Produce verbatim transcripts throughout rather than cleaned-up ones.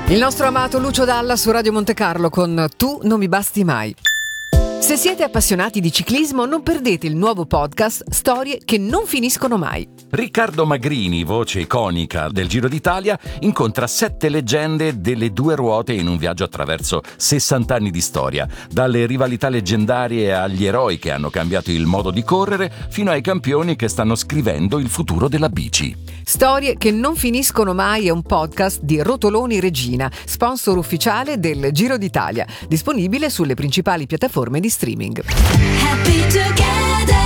Il nostro amato Lucio Dalla su Radio Monte Carlo con Tu non mi basti mai. Se siete appassionati di ciclismo, non perdete il nuovo podcast Storie che non finiscono mai. Riccardo Magrini, voce iconica del Giro d'Italia, incontra sette leggende delle due ruote in un viaggio attraverso sessanta anni di storia, dalle rivalità leggendarie agli eroi che hanno cambiato il modo di correre, fino ai campioni che stanno scrivendo il futuro della bici. Storie che non finiscono mai è un podcast di Rotoloni Regina, sponsor ufficiale del Giro d'Italia, disponibile sulle principali piattaforme di streaming. Happy together.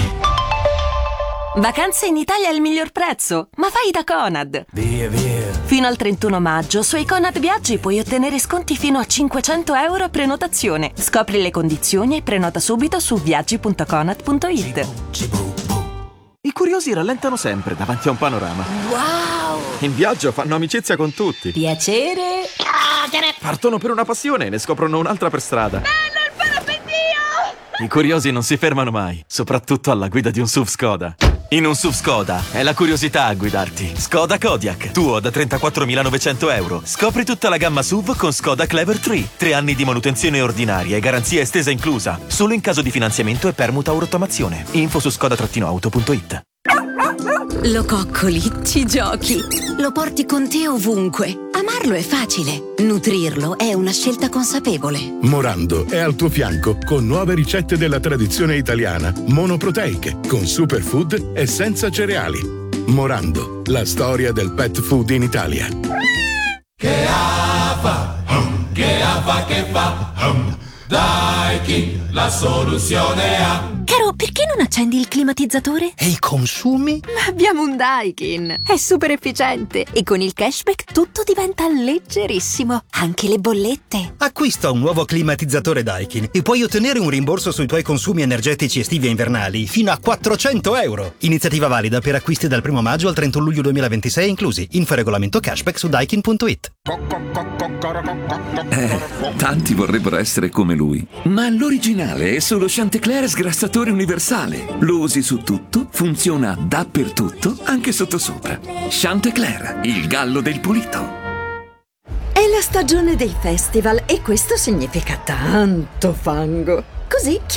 Vacanze in Italia al miglior prezzo, ma fai da Conad. Via, via. Fino al trentuno maggio sui Conad Viaggi puoi ottenere sconti fino a cinquecento euro a prenotazione. Scopri le condizioni e prenota subito su viaggi punto conad punto it. I curiosi rallentano sempre davanti a un panorama. Wow! In viaggio fanno amicizia con tutti. Piacere. Partono per una passione e ne scoprono un'altra per strada. Bello il parapendio! I curiosi non si fermano mai, soprattutto alla guida di un S U V Skoda. In un S U V Skoda è la curiosità a guidarti. Skoda Kodiaq, tuo da trentaquattromilanovecento euro. Scopri tutta la gamma S U V con Skoda Clever tre. Tre anni di manutenzione ordinaria e garanzia estesa inclusa. Solo in caso di finanziamento e permuta o rottamazione. Info su skoda auto punto it. Lo coccoli, ci giochi, lo porti con te ovunque. Amarlo è facile, nutrirlo è una scelta consapevole. Morando è al tuo fianco con nuove ricette della tradizione italiana, monoproteiche, con superfood e senza cereali. Morando, la storia del pet food in Italia. Che fa, che fa, che fa, Daikin, la soluzione ha. Caro, perché non accendi il climatizzatore? E i consumi? Ma abbiamo un Daikin, è super efficiente e con il cashback tutto diventa leggerissimo, anche le bollette. Acquista un nuovo climatizzatore Daikin e puoi ottenere un rimborso sui tuoi consumi energetici estivi e invernali fino a quattrocento euro. Iniziativa valida per acquisti dal primo maggio al trentuno luglio duemilaventisei inclusi. Info regolamento cashback su daikin punto it. Eh, tanti vorrebbero essere come lui, ma l'originale è solo Chanticleer sgrassatore universale. Lo usi su tutto, funziona dappertutto, anche sottosopra. Chanticleer, il gallo del pulito. È la stagione dei festival e questo significa tanto fango. Così chi